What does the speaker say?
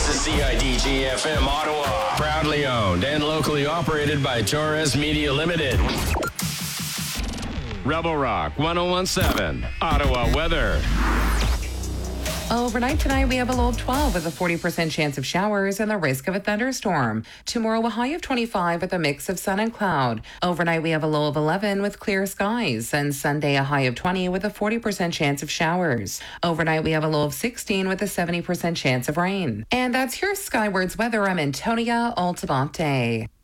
This is CIDG FM Ottawa. Proudly owned and locally operated by Torres Media Limited. Rebel Rock 1017, Ottawa weather. Overnight tonight, we have a low of 12 with a 40% chance of showers and the risk of a thunderstorm. Tomorrow, a high of 25 with a mix of sun and cloud. Overnight, we have a low of 11 with clear skies. And Sunday, a high of 20 with a 40% chance of showers. Overnight, we have a low of 16 with a 70% chance of rain. And that's your Skywards weather. I'm Antonia Altabonte.